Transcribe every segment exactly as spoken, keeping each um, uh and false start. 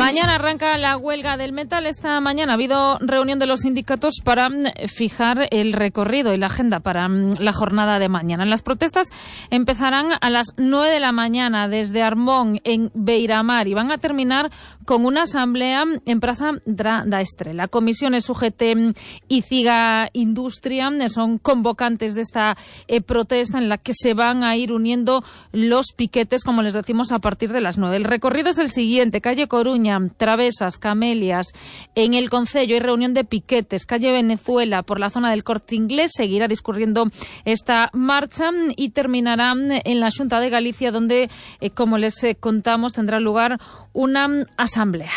Mañana arranca la huelga del metal. Esta mañana ha habido reunión de los sindicatos para fijar el recorrido y la agenda para la jornada de mañana. Las protestas empezarán a las nueve de la mañana desde Armón, en Beiramar, y van a terminar con una asamblea en Praza da Estrela. Comisiones U G T y Ciga Industria son convocantes de esta eh, protesta, en la que se van a ir uniendo los piquetes, como les decimos, a partir de las nueve. El recorrido es el siguiente: calle Coruña, Travesas, Camelias. En el Concello hay reunión de piquetes. Calle Venezuela, por la zona del Corte Inglés, seguirá discurriendo esta marcha y terminará en la Xunta de Galicia, donde, eh, como les eh, contamos, tendrá lugar una asamblea.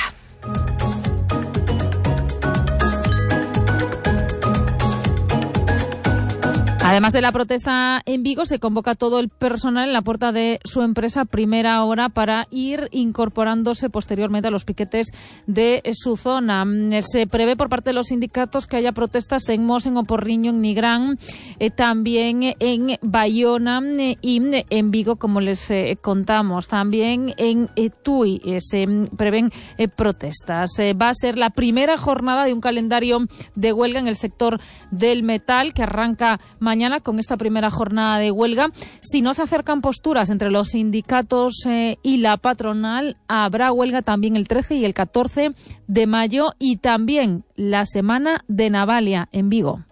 Además de la protesta en Vigo, se convoca todo el personal en la puerta de su empresa a primera hora para ir incorporándose posteriormente a los piquetes de su zona. Se prevé por parte de los sindicatos que haya protestas en Mos, en Oporriño, en Nigrán, eh, también en Bayona eh, y en Vigo, como les eh, contamos. También en eh, Tui eh, se prevén eh, protestas. Eh, va a ser la primera jornada de un calendario de huelga en el sector del metal, que arranca mañana. Mañana con esta primera jornada de huelga. Si no se acercan posturas entre los sindicatos eh, y la patronal, habrá huelga también el trece y el catorce de mayo, y también la semana de Navalia en Vigo.